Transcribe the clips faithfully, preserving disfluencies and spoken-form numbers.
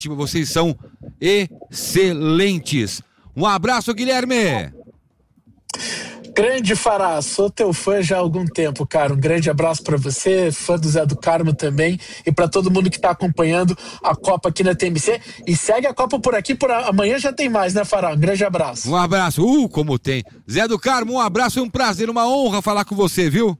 Vocês são excelentes. Um abraço, Guilherme. Grande Fará, sou teu fã já há algum tempo, cara. Um grande abraço pra você, fã do Zé do Carmo também, e pra todo mundo que tá acompanhando a Copa aqui na T M C. E segue a Copa por aqui, por a... amanhã já tem mais, né, Fará? Um grande abraço. Um abraço. Uh, como tem. Zé do Carmo, um abraço e um prazer, uma honra falar com você, viu?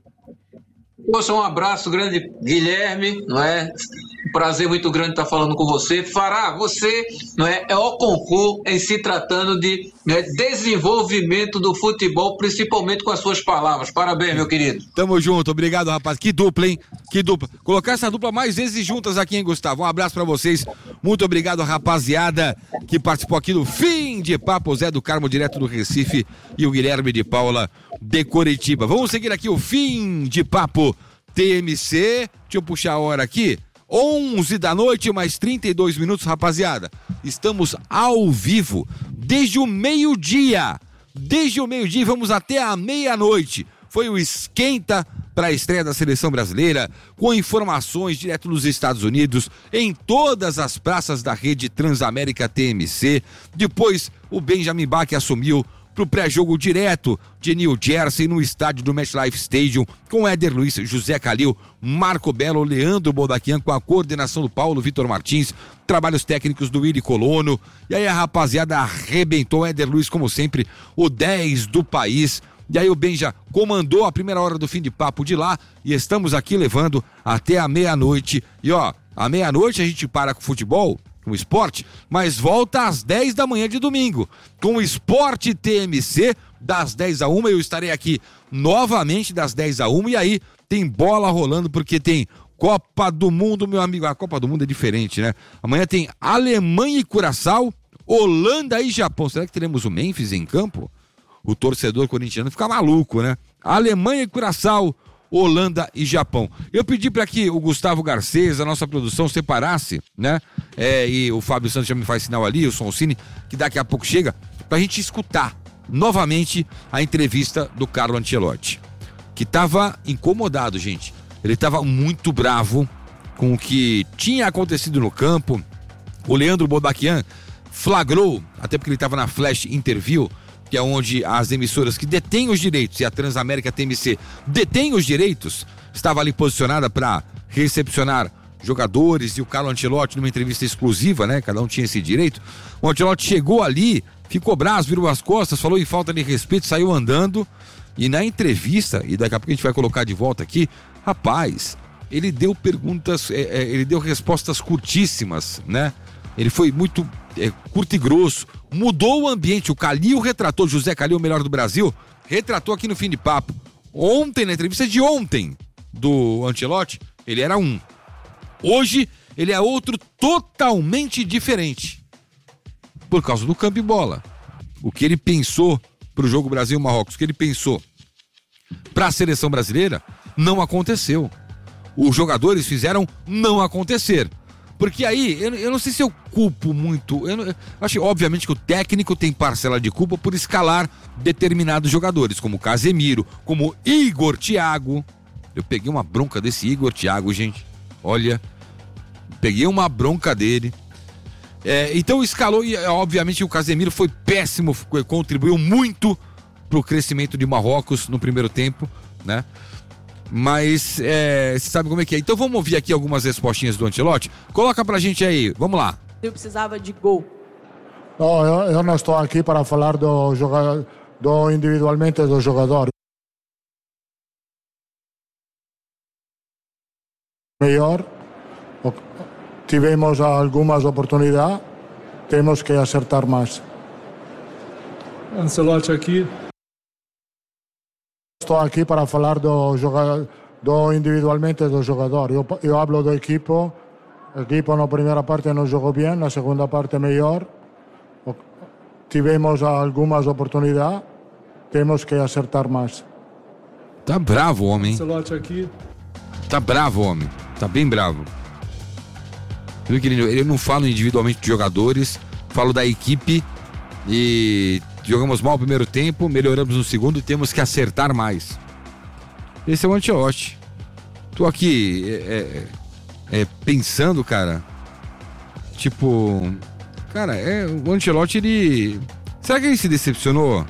Poxa, um abraço grande, Guilherme, não é? Um prazer muito grande estar falando com você. Fará, você não é, é o concurso em se tratando de né, desenvolvimento do futebol, principalmente com as suas palavras. Parabéns, meu querido. Tamo junto, obrigado, rapaz. Que dupla, hein? Que dupla. Colocar essa dupla mais vezes juntas aqui, hein, Gustavo? Um abraço pra vocês. Muito obrigado, rapaziada, que participou aqui do Fim de Papo. Zé do Carmo, direto do Recife, e o Guilherme de Paula, de Coritiba. Vamos seguir aqui o Fim de Papo T M C. Deixa eu puxar a hora aqui. onze da noite, mais trinta e dois minutos, rapaziada. Estamos ao vivo desde o meio-dia. Desde o meio-dia, vamos até a meia-noite. Foi o esquenta para a estreia da seleção brasileira, com informações direto dos Estados Unidos, em todas as praças da rede Transamérica T M C. Depois, o Benjamin Bach assumiu pro pré-jogo direto de New Jersey, no estádio do MetLife Stadium, com Éder Luiz, José Calil, Marco Belo, Leandro Bodaquian, com a coordenação do Paulo Vitor Martins, trabalhos técnicos do Willy Colono. E aí a rapaziada arrebentou. Éder Luiz, como sempre, o dez do país. E aí o Benja comandou a primeira hora do Fim de Papo de lá, e estamos aqui levando até a meia-noite. E ó, à meia-noite a gente para com o futebol, com o esporte, mas volta às dez da manhã de domingo, com o Esporte T M C, das dez a uma. Eu estarei aqui novamente das dez a uma, e aí tem bola rolando, porque tem Copa do Mundo, meu amigo. A Copa do Mundo é diferente, né? Amanhã tem Alemanha e Curaçao, Holanda e Japão. Será que teremos o Memphis em campo? O torcedor corintiano fica maluco, né? Alemanha e Curaçao, Holanda e Japão. Eu pedi para que o Gustavo Garcês, a nossa produção, separasse, né? É, e o Fábio Santos já me faz sinal ali, o Soncini, que daqui a pouco chega, pra gente escutar novamente a entrevista do Carlo Ancelotti, que tava incomodado, gente. Ele tava muito bravo com o que tinha acontecido no campo. O Leandro Bodaquian flagrou, até porque ele tava na Flash Interview, que é onde as emissoras que detêm os direitos, e a Transamérica T M C detém os direitos, estava ali posicionada para recepcionar jogadores, e o Carlo Ancelotti, numa entrevista exclusiva, né? Cada um tinha esse direito. O Ancelotti chegou ali, ficou bravo, virou as costas, falou em falta de respeito, saiu andando. E na entrevista, e daqui a pouco a gente vai colocar de volta aqui, rapaz, ele deu perguntas, é, é, ele deu respostas curtíssimas, né? Ele foi muito é, curto e grosso, mudou o ambiente. O Calil retratou, José Calil, o melhor do Brasil, retratou aqui no Fim de Papo. Ontem, na entrevista de ontem do Ancelotti, ele era um. Hoje, ele é outro totalmente diferente. Por causa do campo e bola. O que ele pensou pro jogo Brasil-Marrocos, o que ele pensou pra seleção brasileira, não aconteceu. Os jogadores fizeram não acontecer. Porque aí, eu, eu não sei se eu culpo muito, eu, não, eu acho obviamente que o técnico tem parcela de culpa por escalar determinados jogadores, como Casemiro, como Igor Thiago. Eu peguei uma bronca desse Igor Thiago, gente, olha, peguei uma bronca dele. É, então escalou, e obviamente o Casemiro foi péssimo, contribuiu muito pro crescimento de Marrocos no primeiro tempo, né? Mas, é, você sabe como é que é. Então vamos ouvir aqui algumas respostinhas do Ancelotti. Coloca pra gente aí, vamos lá. Eu precisava de gol. Não, eu, eu não estou aqui para falar do, jogador, do individualmente do jogador. Melhor, tivemos algumas oportunidades, temos que acertar mais. Ancelotti aqui. Estou aqui para falar do, jogador, do individualmente do jogador. Eu, eu hablo do equipo. O equipo na primeira parte não jogou bem, na segunda parte melhor. Tivemos algumas oportunidades, temos que acertar mais. Tá bravo o homem. Ancelotti aqui. Tá bravo o homem. Tá bem bravo. Ele não fala individualmente de jogadores, fala da equipe. E jogamos mal o primeiro tempo, melhoramos no segundo e temos que acertar mais. Esse é o Ancelotti. Tô aqui é, é, é, pensando, cara. Tipo, cara, é, o Ancelotti, ele... Será que ele se decepcionou?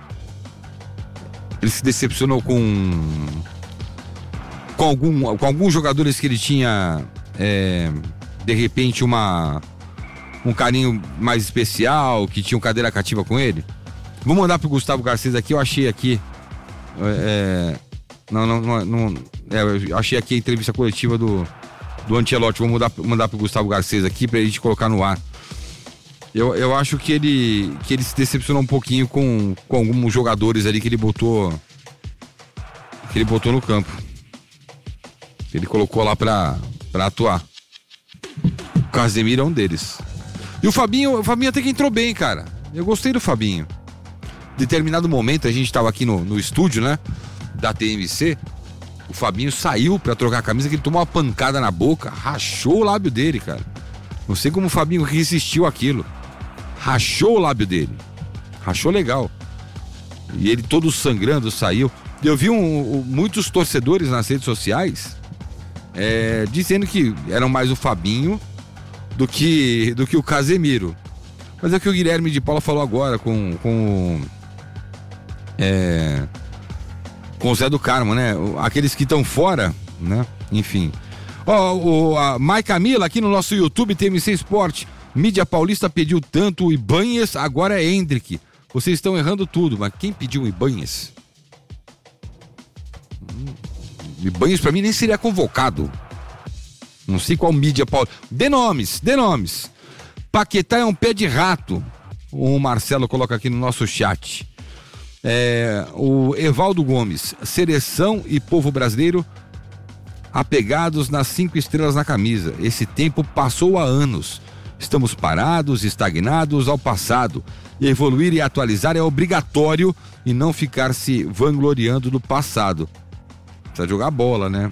Ele se decepcionou com... Com, algum, com alguns jogadores que ele tinha, é, de repente, uma... um carinho mais especial, que tinha um cadeira cativa com ele? Vou mandar pro Gustavo Garcês aqui, eu achei aqui. É, não, não, não, não é, eu achei aqui a entrevista coletiva do, do Ancelotti. Vou mandar, mandar pro Gustavo Garcês aqui pra gente colocar no ar. Eu, eu acho que ele, que ele se decepcionou um pouquinho com, com alguns jogadores ali que ele botou. Que ele botou no campo. Ele colocou lá pra, pra atuar. O Casemiro é um deles. E o Fabinho, o Fabinho até que entrou bem, cara. Eu gostei do Fabinho. Determinado momento, a gente tava aqui no, no estúdio, né? Da T M C. O Fabinho saiu pra trocar a camisa, que ele tomou uma pancada na boca, rachou o lábio dele, cara. Não sei como o Fabinho resistiu àquilo. Rachou o lábio dele. Rachou legal. E ele todo sangrando saiu. Eu vi um, um, muitos torcedores nas redes sociais é, dizendo que eram mais o Fabinho do que, do que o Casemiro. Mas é o que o Guilherme de Paula falou agora com, com, é, com o Zé do Carmo, né? Aqueles que estão fora, né? Enfim. Ó, oh, a Mai Camila aqui no nosso YouTube, T M C Sport. Mídia Paulista pediu tanto o Ibanhes, agora é Hendrick. Vocês estão errando tudo, mas quem pediu o Ibanhes? Hum, Ibanhes pra mim nem seria convocado. Não sei qual mídia paulista. Dê nomes, dê nomes. Paquetá é um pé de rato. O Marcelo coloca aqui no nosso chat. É, o Evaldo Gomes. Seleção e povo brasileiro apegados nas cinco estrelas na camisa. Esse tempo passou há anos. Estamos parados, estagnados ao passado. Evoluir e atualizar é obrigatório e não ficar se vangloriando do passado. Precisa jogar bola, né?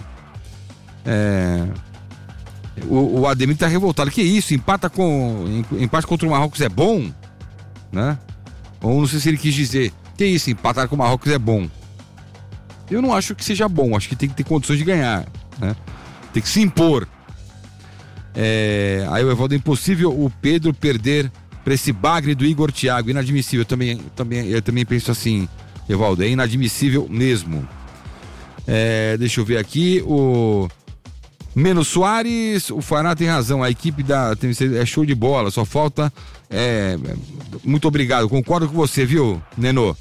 É... O, o Ademir tá revoltado. Que isso? Empata com, empate contra o Marrocos é bom? Né? Ou não sei se ele quis dizer. Que isso? Empatar com o Marrocos é bom. Eu não acho que seja bom. Acho que tem que ter condições de ganhar, né? Tem que se impor. É... Aí o Evaldo, é impossível o Pedro perder para esse bagre do Igor Thiago. Inadmissível. Eu também, também, eu também penso assim, Evaldo. É inadmissível mesmo. É... Deixa eu ver aqui. O Menos Soares, o Fará tem razão, a equipe da T M C é show de bola, só falta é, muito obrigado, concordo com você, viu, Nenô?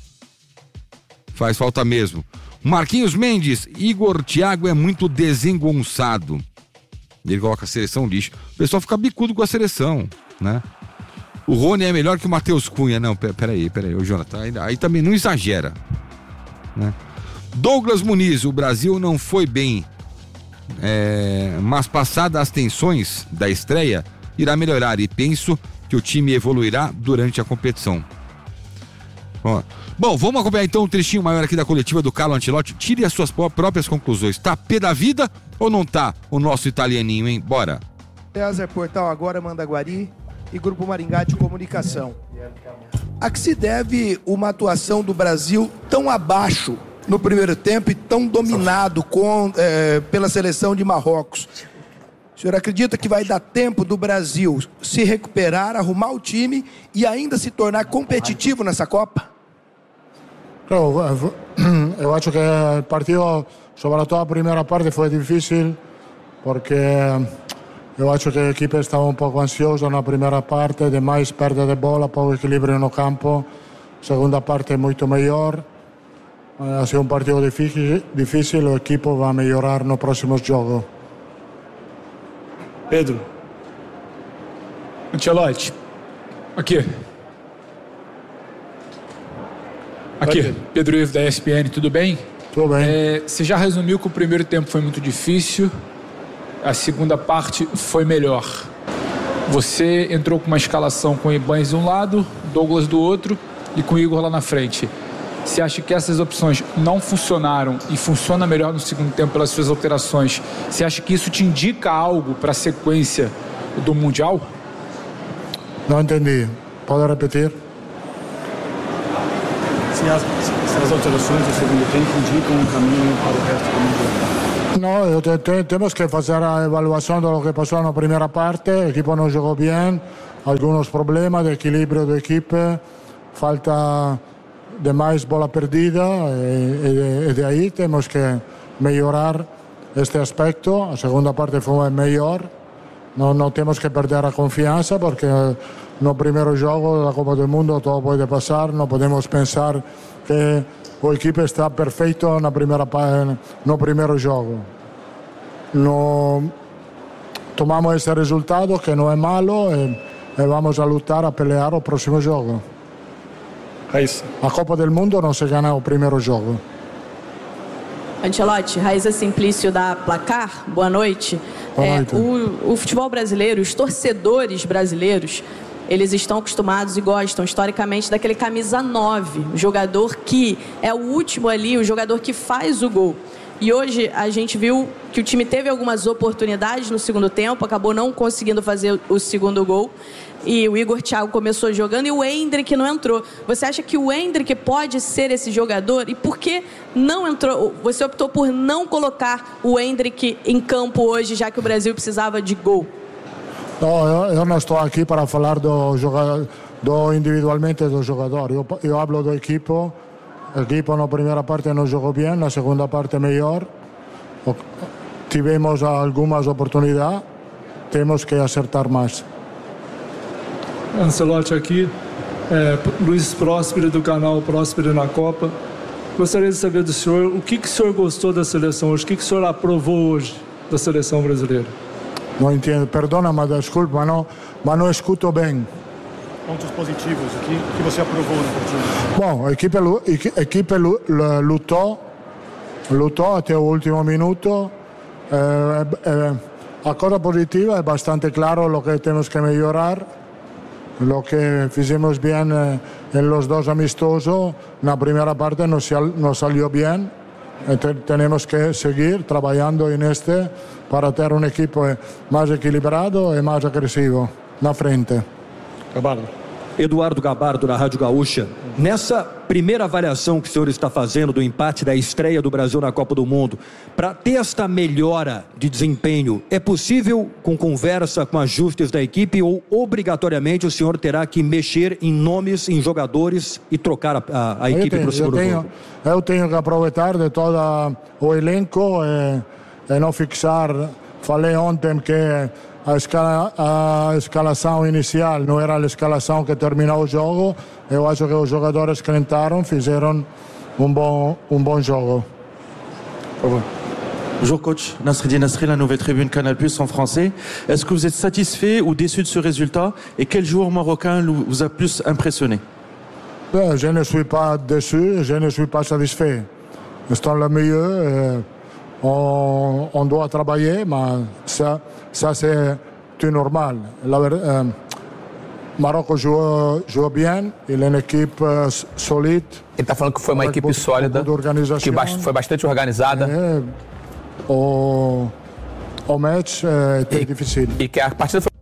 Faz falta mesmo. Marquinhos Mendes, Igor Thiago é muito desengonçado. Ele coloca a seleção lixo. O pessoal fica bicudo com a seleção, né? O Rony é melhor que o Matheus Cunha. Não, peraí, peraí, o Jonathan, aí, aí também não exagera, né? Douglas Muniz, o Brasil não foi bem. É, mas passadas as tensões da estreia, irá melhorar e penso que o time evoluirá durante a competição. Ó. Bom, vamos acompanhar então um trechinho maior aqui da coletiva do Carlo Ancelotti. Tire as suas próprias conclusões. Tá pé da vida ou não tá o nosso italianinho, hein? Bora. César, Portal Agora, Mandaguari e Grupo Maringá de Comunicação. A que se deve uma atuação do Brasil tão abaixo no primeiro tempo e tão dominado com, é, pela seleção de Marrocos? O senhor acredita que vai dar tempo do Brasil se recuperar, arrumar o time e ainda se tornar competitivo nessa Copa? Eu, eu acho que o partido, sobretudo a primeira parte, foi difícil, porque eu acho que a equipe estava um pouco ansiosa na primeira parte, demais perda de bola, pouco equilíbrio no campo. Segunda parte muito melhor. Ha sido um partido difícil, difícil, o equipo vai melhorar no próximo jogo. Pedro. Ancelotti. Aqui. Aqui, Pedro Ivo da E S P N, tudo bem? Tudo bem. É, você já resumiu que o primeiro tempo foi muito difícil, a segunda parte foi melhor. Você entrou com uma escalação com o Ibanez de um lado, Douglas do outro e com o Igor lá na frente. Você acha que essas opções não funcionaram e funciona melhor no segundo tempo pelas suas alterações? Você acha que isso te indica algo para a sequência do Mundial? Não entendi. Pode repetir? Se as, se as alterações do segundo tempo indicam um caminho para o resto do Mundial. No, te, te, tenemos que hacer la evaluación de lo que pasó en la primera parte. El equipo no jugó bien, algunos problemas de equilibrio de equipo, falta de más bola perdida y, y, de, y de ahí tenemos que mejorar este aspecto. La segunda parte fue mejor, no, no tenemos que perder la confianza porque no primero juego de la Copa del Mundo todo puede pasar, no podemos pensar que el equipo está perfecto en la primera parte, no primero juego. No, tomamos este resultado que no es malo y, y vamos a luchar a pelear el próximo juego. Raíssa. A Copa del Mundo não se gana o primeiro jogo. Ancelotti, Raíssa Simplício da Placar, boa noite. Boa noite. É, o, o futebol brasileiro, os torcedores brasileiros, eles estão acostumados e gostam historicamente daquele camisa nove, o jogador que é o último ali, o jogador que faz o gol. E hoje a gente viu que o time teve algumas oportunidades no segundo tempo, acabou não conseguindo fazer o segundo gol. E o Igor Thiago começou jogando e o Endrick não entrou. Você acha que o Endrick pode ser esse jogador? E por que não entrou? Você optou por não colocar o Endrick em campo hoje, já que o Brasil precisava de gol? Não, eu, eu não estou aqui para falar do jogador, do individualmente do jogador. Eu, eu hablo do equipo. O equipo na primeira parte não jogou bem, na segunda parte melhor. Tivemos algumas oportunidades, temos que acertar mais. Ancelotti aqui, é, Luiz Próspero do canal Próspero na Copa. Gostaria de saber do senhor o que, que o senhor gostou da seleção hoje, o que, que o senhor aprovou hoje da seleção brasileira? Não entendo, perdona, mas desculpa, mas não, mas não escuto bem. Pontos positivos, o que, que você aprovou na partida? Bom, a equipe, a equipe lutou, lutou até o último minuto. É, é, a coisa positiva é bastante claro o que temos que melhorar. Lo que fizemos bien eh, en los dos amistosos, la primera parte no, no salió bien. Entonces, tenemos que seguir trabajando en este para tener un equipo más equilibrado y más agresivo na frente. Gabardo. Eduardo Gabardo, da Rádio Gaúcha. Nessa primeira avaliação que o senhor está fazendo do empate da estreia do Brasil na Copa do Mundo, para ter esta melhora de desempenho, é possível com conversa, com ajustes da equipe ou obrigatoriamente o senhor terá que mexer em nomes, em jogadores e trocar a, a, a equipe para o segundo tenho, jogo? Eu tenho que aproveitar de todo o elenco e, e não fixar. Falei ontem que a, escala, a escalação inicial não era a escalação que terminou o jogo. Eu acho que os jogadores esquentaram, fizeram um bom, um bom jogo. Bonjour coach, Nasreddine Nasri, la nouvelle tribune Canal Plus en français. Est-ce que vous êtes satisfait ou déçu de ce résultat et quel joueur marocain vous a plus impressionné? Je ne suis pas déçu, je ne suis pas satisfait. C'est le mieux. On, on doit travailler, mais ça, ça c'est tout normal. La, euh, Marrocos joue, joue bien, il est une équipe euh, solide. Ele está falando que foi uma equipe sólida, que foi bastante organizada. É, o, o match é, é difícil. E que a partida foi